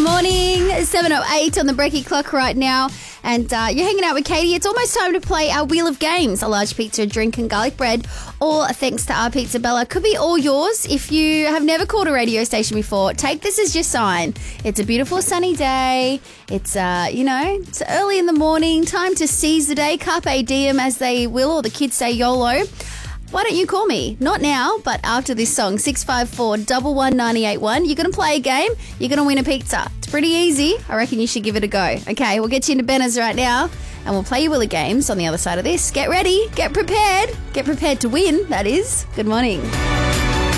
morning, 7:08 on the Brekkie clock right now. And you're hanging out with Katie. It's almost time to play our Wheel of Games. A large pizza, a drink and garlic bread, all thanks to our Pizza Bella. Could be all yours. If you have never called a radio station before, take this as your sign. It's a beautiful sunny day. It's, it's early in the morning. Time to seize the day. Carpe diem, as they will, or the kids say YOLO. Why don't you call me? Not now, but after this song, 654 11981. You're going to play a game. You're going to win a pizza. It's pretty easy. I reckon you should give it a go. Okay, we'll get you into Benner's right now, and we'll play your Wheel of Games on the other side of this. Get ready. Get prepared. Get prepared to win, that is. Good morning.